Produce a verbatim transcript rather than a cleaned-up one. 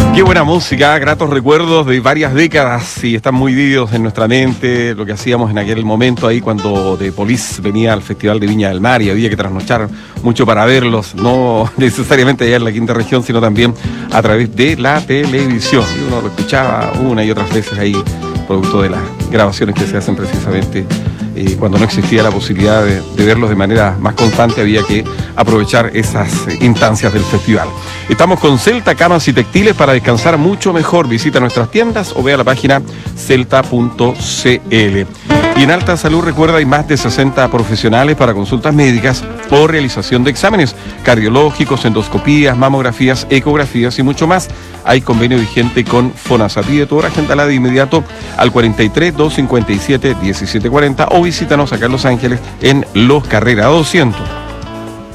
Qué buena música, gratos recuerdos de varias décadas y están muy vividos en nuestra mente lo que hacíamos en aquel momento ahí cuando The Police venía al Festival de Viña del Mar y había que trasnochar mucho para verlos, no necesariamente allá en la quinta región, sino también a través de la televisión. Y uno lo escuchaba una y otras veces ahí, producto de las grabaciones que se hacen precisamente eh, cuando no existía la posibilidad de, de verlos de manera más constante, había que aprovechar esas eh, instancias del festival. Estamos con Celta Camas y Textiles para descansar mucho mejor. Visita nuestras tiendas o vea la página celta punto c l. Y en Alta Salud, recuerda, hay más de sesenta profesionales para consultas médicas o realización de exámenes cardiológicos, endoscopías, mamografías, ecografías y mucho más. Hay convenio vigente con FONASA. Pide tu hora, agéndala de inmediato al cuarenta y tres, doscientos cincuenta y siete, diecisiete cuarenta o visítanos acá en Los Ángeles en Los Carrera doscientos.